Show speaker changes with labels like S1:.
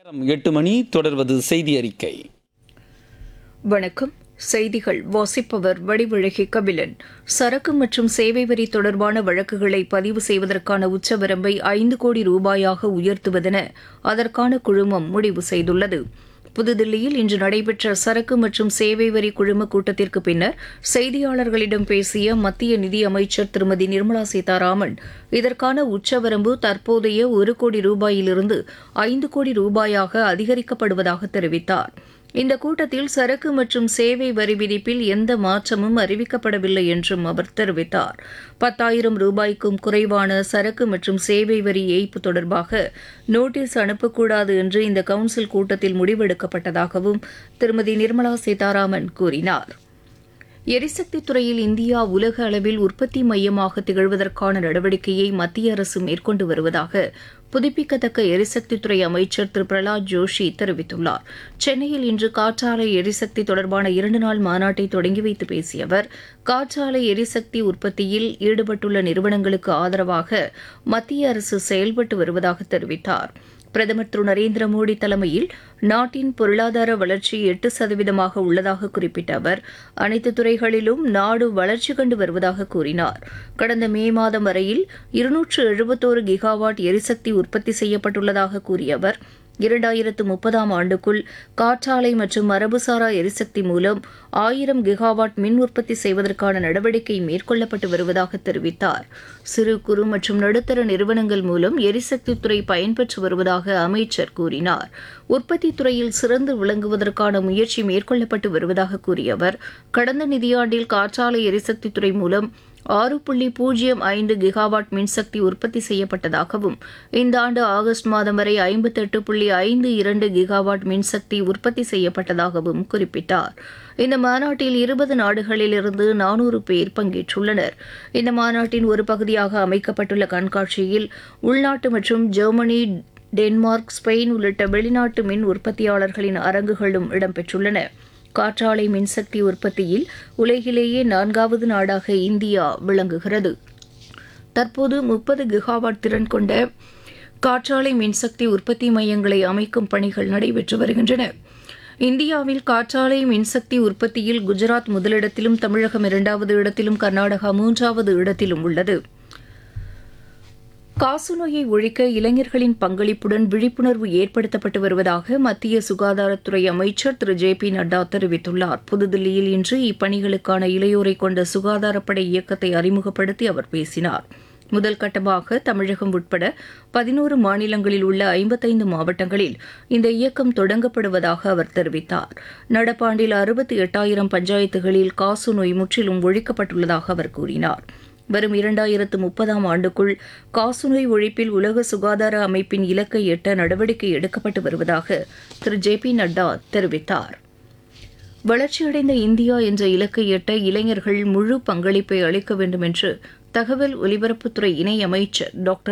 S1: 8 மணி தொடர்வது செய்தி அறிக்கை.
S2: வணக்கம். செய்திகள் வாசிப்பவர் வடிவழகி கபிலன். சரக்கு மற்றும் சேவை வரி தொடர்பான வழக்குகளை பதிவு செய்வதற்கான உச்சவரம்பை 5 கோடி ரூபாயாக உயர்த்துவதென அதற்கான குழுமம் முடிவு செய்துள்ளது. புதுதில்லியில் இன்று நடைபெற்ற சரக்கு மற்றும் சேவை வரி குழும கூட்டத்திற்கு பின்னர் செய்தியாளர்களிடம் பேசிய மத்திய நிதியமைச்சர் திருமதி நிர்மலா சீதாராமன், இதற்கான உச்சவரம்பு தற்போதைய 1 கோடி ரூபாயிலிருந்து 5 கோடி ரூபாயாக அதிகரிக்கப்படுவதாக தெரிவித்தார். இந்த கூட்டத்தில் சரக்கு மற்றும் சேவை வரி விதிப்பில் எந்த மாற்றமும் அறிவிக்கப்படவில்லை என்றும் அவர் தெரிவித்தார். 10,000 ரூபாய்க்கும் குறைவான சரக்கு மற்றும் சேவை வரி ஏய்ப்பு தொடர்பாக நோட்டீஸ் அனுப்பக்கூடாது என்று இந்த கவுன்சில் கூட்டத்தில் முடிவெடுக்கப்பட்டதாகவும் திருமதி நிர்மலா சீதாராமன் கூறினார். எரிசக்தித் துறையில் இந்தியா உலக அளவில் உற்பத்தி மையமாக திகழ்வதற்கான நடவடிக்கையை மத்திய அரசு மேற்கொண்டு வருவதாக புதுப்பிக்கத்தக்க எரிசக்தித்துறை அமைச்சர் திரு பிரகலாத் ஜோஷி தெரிவித்துள்ளார். சென்னையில் இன்று காற்றாலை எரிசக்தி தொடர்பான 2 நாள் மாநாட்டை தொடங்கி வைத்து பேசிய அவர், காற்றாலை எரிசக்தி உற்பத்தியில் ஈடுபட்டுள்ள நிறுவனங்களுக்கு ஆதரவாக மத்திய அரசு செயல்பட்டு வருவதாக தெரிவித்தார். பிரதமர் திரு நரேந்திர மோடி தலைமையில் நாட்டின் பொருளாதார வளர்ச்சி 8% உள்ளதாக குறிப்பிட்ட அவர், அனைத்து துறைகளிலும் நாடு வளர்ச்சி கண்டு வருவதாக கூறினார். கடந்த மே மாதம் வரையில் 271 கிகாவாட் எரிசக்தி உற்பத்தி செய்யப்பட்டுள்ளதாக கூறிய அவர், 2030ஆம் ஆண்டுக்குள் காற்றாலை மற்றும் மரபுசாரா எரிசக்தி மூலம் 1000 கிகாவாட் மின் உற்பத்தி செய்வதற்கான நடவடிக்கை மேற்கொள்ளப்பட்டு வருவதாக தெரிவித்தார். சிறு குறு மற்றும் நடுத்தர நிறுவனங்கள் மூலம் எரிசக்தித்துறை பயன்பெற்று வருவதாக அமைச்சர் கூறினார். உற்பத்தி துறையில் சிறந்து விளங்குவதற்கான முயற்சி மேற்கொள்ளப்பட்டு வருவதாக கூறிய அவர், கடந்த நிதியாண்டில் காற்றாலை எரிசக்தித்துறை மூலம் 6.05 கிகாவாட் மின்சக்தி உற்பத்தி செய்யப்பட்டதாகவும், இந்த ஆண்டு ஆகஸ்ட் மாதம் வரை 58.52 கிகாவாட் மின்சக்தி உற்பத்தி செய்யப்பட்டதாகவும் குறிப்பிட்டார். இந்த மாநாட்டில் 20 நாடுகளிலிருந்து 400 பேர் பங்கேற்றுள்ளனர். இந்த மாநாட்டின் ஒரு பகுதியாக அமைக்கப்பட்டுள்ள கண்காட்சியில் உள்நாட்டு மற்றும் ஜெர்மனி, டென்மார்க், ஸ்பெயின் உள்ளிட்ட வெளிநாட்டு மின் உற்பத்தியாளர்களின் அரங்குகளும் இடம்பெற்றுள்ளன. காற்றாலை மின்சக்தி உற்பத்தியில் உலகிலேயே 4வது நாடாக இந்தியா விளங்குகிறது. தற்போது 30 கிகாவாட் திறன் கொண்ட காற்றாலை மின்சக்தி உற்பத்தி மையங்களை அமைக்கும் பணிகள் நடைபெற்று வருகின்றன. இந்தியாவில் காற்றாலை மின்சக்தி உற்பத்தியில் குஜராத் முதலிடத்திலும், தமிழகம் 2வது இடத்திலும், கர்நாடகா 3வது இடத்திலும் உள்ளது. காசநோயை ஒழிக்க இளைஞர்களின் பங்களிப்புடன் விழிப்புணர்வு ஏற்படுத்தப்பட்டு வருவதாக மத்திய சுகாதாரத்துறை அமைச்சர் திரு ஜே.பி. நட்டா தெரிவித்துள்ளார். புதுதில்லியில் இன்று இப்பணிகளுக்கான இளையோரை கொண்ட சுகாதாரப்படை இயக்கத்தை அறிமுகப்படுத்தி அவர் பேசினார். முதல் கட்டமாக தமிழகம் உட்பட 11 மாநிலங்களில் உள்ள 55 மாவட்டங்களில் இந்த இயக்கம் தொடங்கப்படுவதாக அவர் தெரிவித்தார். நடப்பாண்டில் 68,000 பஞ்சாயத்துகளில் காசநோய் முற்றிலும் ஒழிக்கப்பட்டுள்ளதாக அவர் கூறினார். வரும் 2030ஆம் ஆண்டுக்குள் காசநோய் ஒழிப்பில் உலக சுகாதார அமைப்பின் இலக்கை எட்ட நடவடிக்கை எடுக்கப்பட்டு வருவதாக திரு ஜே.பி. நட்டா தெரிவித்தார். வளர்ச்சியடைந்த இந்தியா என்ற இலக்கை எட்ட இளைஞர்கள் முழு பங்களிப்பை அளிக்க வேண்டும் என்று தகவல் ஒலிபரப்புத்துறை இணையமைச்சர் டாக்டர்